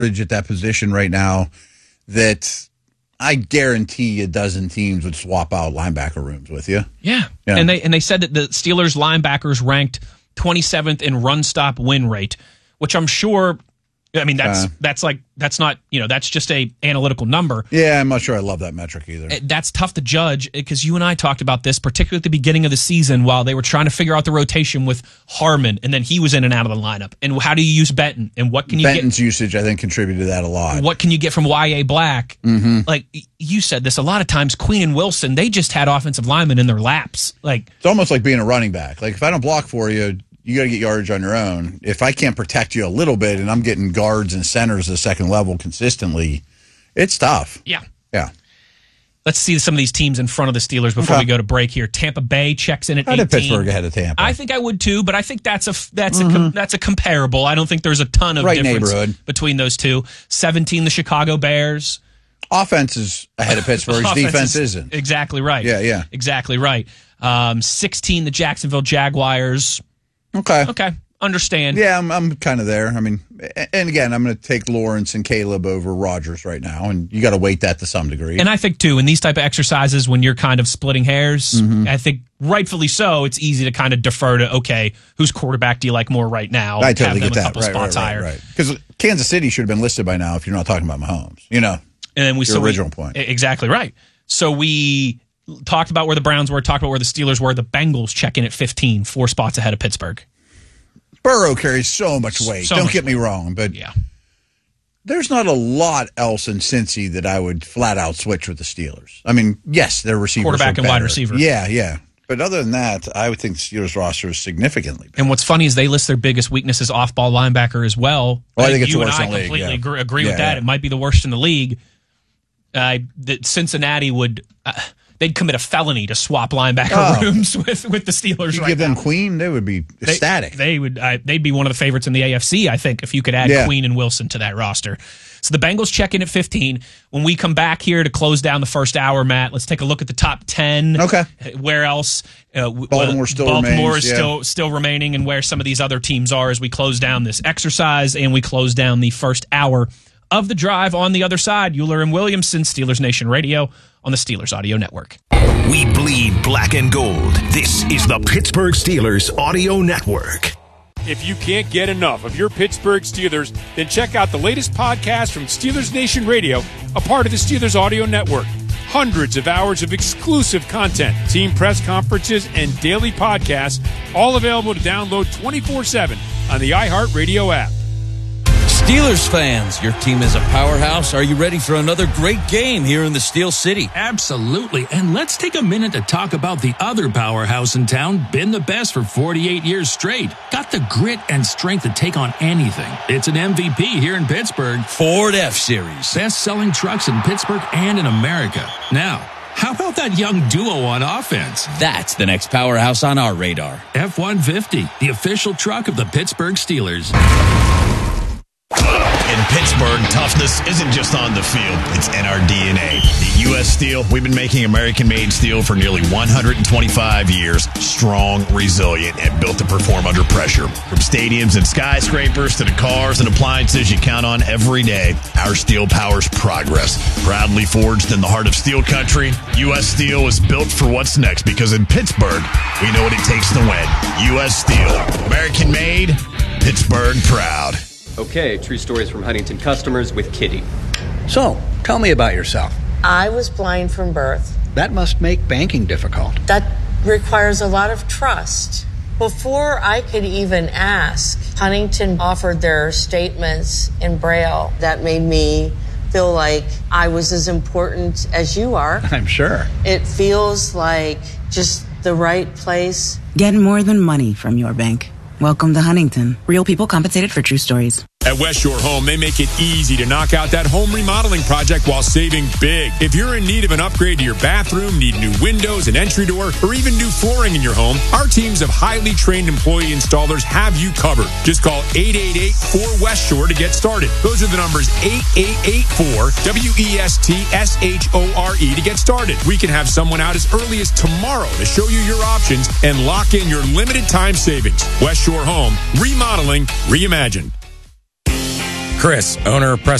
at that position right now that I guarantee a dozen teams would swap out linebacker rooms with you. Yeah. And they said that the Steelers linebackers ranked 27th in run stop win rate, which I'm sure, I mean, that's not, that's just a analytical number. Yeah, I'm not sure I love that metric either. That's tough to judge because you and I talked about this, particularly at the beginning of the season while they were trying to figure out the rotation with Harmon, and then he was in and out of the lineup. And how do you use Benton? And what can you Benton's usage, I think, contributed to that a lot. What can you get from Y.A. Black? Mm-hmm. Like, you said this, a lot of times Queen and Wilson, they just had offensive linemen in their laps. Like, it's almost like being a running back. Like, if I don't block for you, you got to get yardage on your own. If I can't protect you a little bit and I'm getting guards and centers at the second level consistently, it's tough. Yeah. Yeah. Let's see some of these teams in front of the Steelers before we go to break here. Tampa Bay checks in at 18. I did Pittsburgh ahead of Tampa. I think I would too, but I think that's a comparable. I don't think there's a ton of difference between those two. 17, the Chicago Bears. Offense is ahead of Pittsburgh's. Defense isn't. Exactly right. Yeah. Exactly right. 16, the Jacksonville Jaguars. Okay. Understand. Yeah, I'm kind of there. I mean, and again, I'm going to take Lawrence and Caleb over Rodgers right now, and you got to weight that to some degree. And I think, too, in these type of exercises, when you're kind of splitting hairs, I think rightfully so, it's easy to kind of defer to, okay, whose quarterback do you like more right now? I totally get that. A couple spots higher. Right. Because Kansas City should have been listed by now if you're not talking about Mahomes. And then original point. Exactly right. So we talked about where the Browns were, talked about where the Steelers were. The Bengals check in at 15, 4 spots ahead of Pittsburgh. Burrow carries so much weight. Don't get me wrong, but there's not a lot else in Cincy that I would flat out switch with the Steelers. I mean, yes, their receivers quarterback are and wide receiver. Yeah. But other than that, I would think the Steelers roster is significantally better. And what's funny is they list their biggest weakness as off-ball linebacker as well. I think it's you the and worst I in the league. Completely agree with that. It might be the worst in the league. That Cincinnati would they'd commit a felony to swap linebacker rooms with the Steelers. You give them Queen, they would be ecstatic. They'd be one of the favorites in the AFC, I think, if you could add Queen and Wilson to that roster. So the Bengals check in at 15. When we come back here to close down the first hour, Matt, let's take a look at the top 10. Okay. Where else? Baltimore is still remaining, and where some of these other teams are as we close down this exercise and we close down the first hour of the drive. On the other side, Euler and Williamson, Steelers Nation Radio on the Steelers Audio Network. We bleed black and gold. This is the Pittsburgh Steelers Audio Network. If you can't get enough of your Pittsburgh Steelers, then check out the latest podcast from Steelers Nation Radio, a part of the Steelers Audio Network. Hundreds of hours of exclusive content, team press conferences, and daily podcasts, all available to download 24/7 on the iHeartRadio app. Steelers fans, your team is a powerhouse. Are you ready for another great game here in the Steel City? Absolutely. And let's take a minute to talk about the other powerhouse in town, been the best for 48 years straight. Got the grit and strength to take on anything. It's an MVP here in Pittsburgh. Ford F-Series. Best-selling trucks in Pittsburgh and in America. Now, how about that young duo on offense? That's the next powerhouse on our radar. F-150, the official truck of the Pittsburgh Steelers. In Pittsburgh, toughness isn't just on the field, it's in our DNA. At U.S. Steel, we've been making American-made steel for nearly 125 years. Strong, resilient, and built to perform under pressure. From stadiums and skyscrapers to the cars and appliances you count on every day, our steel powers progress. Proudly forged in the heart of steel country, U.S. Steel is built for what's next because in Pittsburgh, we know what it takes to win. U.S. Steel, American-made, Pittsburgh proud. Okay, true stories from Huntington customers with Kitty. So, tell me about yourself. I was blind from birth. That must make banking difficult. That requires a lot of trust. Before I could even ask, Huntington offered their statements in Braille. That made me feel like I was as important as you are. I'm sure. It feels like just the right place. Get more than money from your bank. Welcome to Huntington. Real people compensated for true stories. At West Shore Home, they make it easy to knock out that home remodeling project while saving big. If you're in need of an upgrade to your bathroom, need new windows, an entry door, or even new flooring in your home, our teams of highly trained employee installers have you covered. Just call 888-4West Shore to get started. Those are the numbers 8884-WESTSHORE to get started. We can have someone out as early as tomorrow to show you your options and lock in your limited time savings. West Shore Home, remodeling, reimagined. Chris, owner of Preston